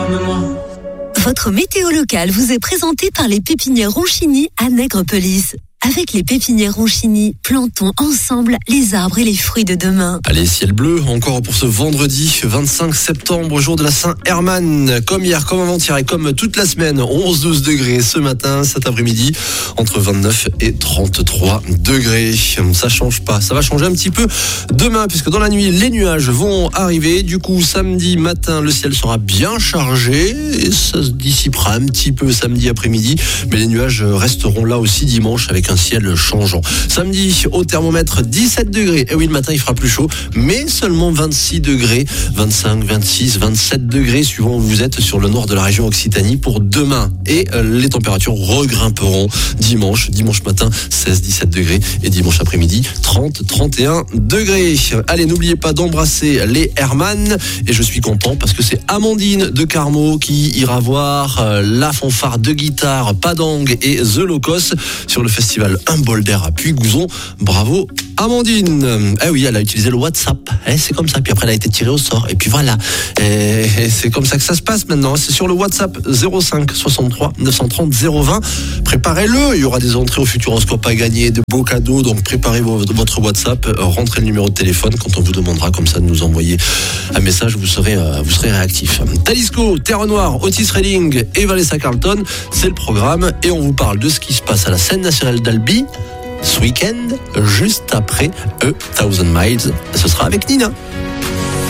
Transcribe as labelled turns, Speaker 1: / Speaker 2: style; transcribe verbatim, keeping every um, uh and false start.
Speaker 1: Votre météo locale vous est présentée par les pépinières Ronchini à Nègrepelisse. Avec les pépinières Ronchini, plantons ensemble les arbres et les fruits de demain.
Speaker 2: Allez, ciel bleu, encore pour ce vendredi vingt-cinq septembre, jour de la Saint-Hermann. Comme hier, comme avant-hier et comme toute la semaine, onze douze degrés ce matin, cet après-midi, entre vingt-neuf et trente-trois degrés. Ça change pas, ça va changer un petit peu demain, puisque dans la nuit, les nuages vont arriver. Du coup, samedi matin, le ciel sera bien chargé et ça se dissipera un petit peu samedi après-midi. Mais les nuages resteront là aussi dimanche avec un ciel changeant. Samedi, au thermomètre, dix-sept degrés. Et oui, le matin, il fera plus chaud, mais seulement vingt-six degrés, vingt-cinq, vingt-six, vingt-sept degrés, suivant où vous êtes sur le nord de la région Occitanie pour demain. Et euh, les températures regrimperont dimanche. Dimanche matin, seize, dix-sept degrés. Et dimanche après-midi, trente, trente et un degrés. Allez, n'oubliez pas d'embrasser les Hermann. Et je suis content parce que c'est Amandine de Carmaux qui ira voir euh, la fanfare de guitare Padang et The Locos sur le festival Un bol d'air à Puygouzon. Bravo Amandine. Eh oui, elle a utilisé le WhatsApp. Eh, c'est comme ça. Puis après, elle a été tirée au sort. Et puis voilà. Et c'est comme ça que ça se passe maintenant. C'est sur le WhatsApp zéro cinq soixante-trois neuf cent trente zéro vingt. Préparez-le. Il y aura des entrées au Futuroscope à gagner, de beaux cadeaux. Donc préparez votre WhatsApp. Rentrez le numéro de téléphone quand on vous demandera comme ça de nous envoyer un message. Vous serez, vous serez réactif. Talisco, Terre Noire, Otis Redding et Vanessa Carlton. C'est le programme. Et on vous parle de ce qui se passe à la scène nationale d'Albi ce week-end, juste après A Thousand Miles. Ce sera avec Nina.